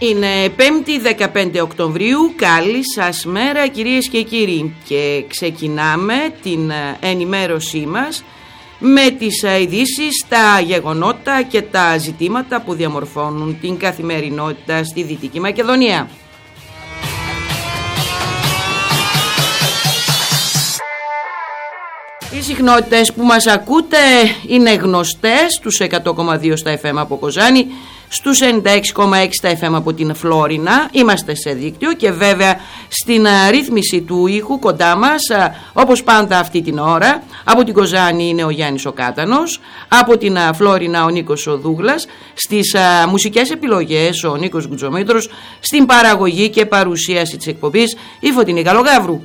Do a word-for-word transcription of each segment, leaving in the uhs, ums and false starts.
Είναι πέμπτη δεκαπέντε Οκτωβρίου, καλή σας μέρα κυρίες και κύριοι, και ξεκινάμε την ενημέρωσή μας με τις ειδήσεις, τα γεγονότα και τα ζητήματα που διαμορφώνουν την καθημερινότητα στη Δυτική Μακεδονία. Οι συχνότητες που μας ακούτε είναι γνωστές, στους εκατό κόμμα δύο στα εφ εμ από Κοζάνη, στους ενενήντα έξι κόμμα έξι στα εφ εμ από την Φλόρινα. Είμαστε σε δίκτυο και βέβαια στην ρύθμιση του ήχου κοντά μας, όπως πάντα αυτή την ώρα, από την Κοζάνη είναι ο Γιάννης ο Κάτανος, από την Φλόρινα ο Νίκος ο Δούγλας, στις μουσικές επιλογές ο Νίκος Γκουτζομήτρος, στην παραγωγή και παρουσίαση της εκπομπής η Φωτεινή Καλογάβρου.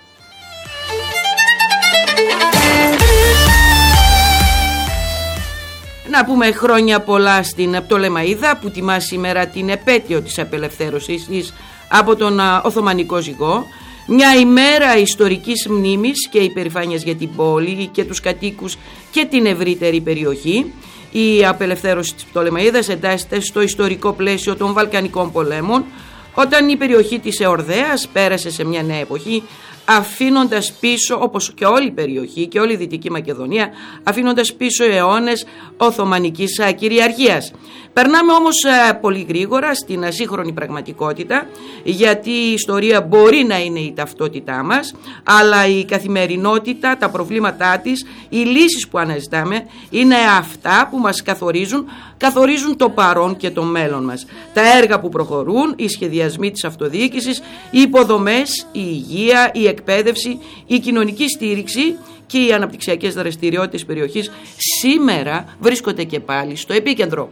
Να πούμε χρόνια πολλά στην Πτολεμαΐδα που τιμά σήμερα την επέτειο της απελευθέρωσης της από τον Οθωμανικό ζυγό. Μια ημέρα ιστορικής μνήμης και υπερηφάνειας για την πόλη και τους κατοίκους και την ευρύτερη περιοχή. Η απελευθέρωση της Πτολεμαΐδας εντάσσεται στο ιστορικό πλαίσιο των Βαλκανικών πολέμων, όταν η περιοχή της Εορδαίας πέρασε σε μια νέα εποχή, αφήνοντας πίσω, όπως και όλη η περιοχή και όλη η Δυτική Μακεδονία, αφήνοντας πίσω αιώνες Οθωμανικής κυριαρχίας. Περνάμε όμως πολύ γρήγορα στην ασύγχρονη πραγματικότητα, γιατί η ιστορία μπορεί να είναι η ταυτότητά μας, αλλά η καθημερινότητα, τα προβλήματά της, οι λύσεις που αναζητάμε είναι αυτά που μας καθορίζουν, καθορίζουν το παρόν και το μέλλον μας. Τα έργα που προχωρούν, οι σχεδιασμοί της αυτοδιοίκησης, οι υποδομές, η υγεία, η εκπαίδευση, η κοινωνική στήριξη και οι αναπτυξιακές δραστηριότητες της περιοχής σήμερα βρίσκονται και πάλι στο επίκεντρο.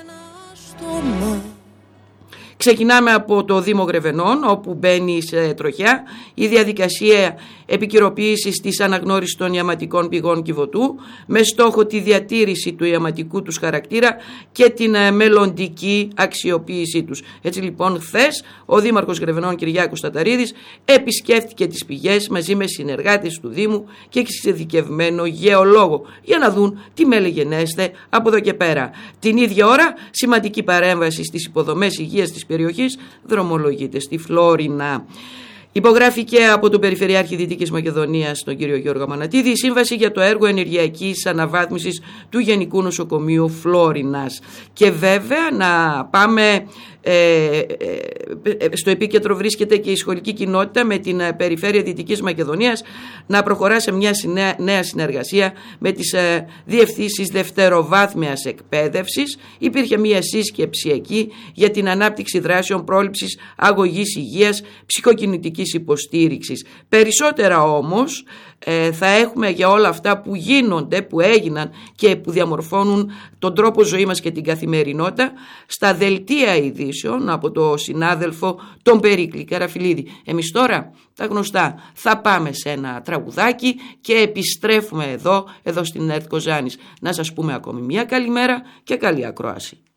Ξεκινάμε από το Δήμο Γρεβενών, όπου μπαίνει σε τροχιά η διαδικασία επικαιροποίησης της αναγνώρισης των ιαματικών πηγών Κιβωτού, με στόχο τη διατήρηση του ιαματικού τους χαρακτήρα και την μελλοντική αξιοποίησή τους. Έτσι λοιπόν, χθες ο Δήμαρχος Γρεβενών Κυριάκος Ταταρίδης επισκέφθηκε τις πηγές μαζί με συνεργάτες του Δήμου και εξειδικευμένο γεωλόγο, για να δουν τι μελεγενέστε από εδώ και πέρα. Την ίδια ώρα, σημαντική παρέμβαση στις υποδομές υγείας της περιοχής δρομολογείται στη Φλόρινα. Υπογράφηκε από τον Περιφερειάρχη Δυτικής Μακεδονίας, τον κύριο Γιώργο Μανατίδη, η σύμβαση για το έργο ενεργειακής αναβάθμισης του Γενικού Νοσοκομείου Φλόρινας. Και βέβαια να πάμε, ε, ε, στο επίκεντρο βρίσκεται και η σχολική κοινότητα με την Περιφέρεια Δυτικής Μακεδονίας να προχωρά σε μια νέα συνεργασία με τις ε, διευθύνσεις δευτεροβάθμιας εκπαίδευσης. Υπήρχε μια σύσκεψη εκεί για την ανάπτυξη δράσεων πρόληψης αγωγής υγείας, ψυχοκινητικής υποστήριξης. Περισσότερα όμως ε, θα έχουμε για όλα αυτά που γίνονται, που έγιναν και που διαμορφώνουν τον τρόπο ζωής μας και την καθημερινότητα στα δελτία ειδήσεων από το συνάδελφο τον Περίκλη Καραφιλίδη. Εμείς τώρα τα γνωστά θα πάμε σε ένα τραγουδάκι και επιστρέφουμε εδώ, εδώ στην ΕΡΤ Κοζάνης. Να σας πούμε ακόμη μια καλημέρα και καλή ακρόαση.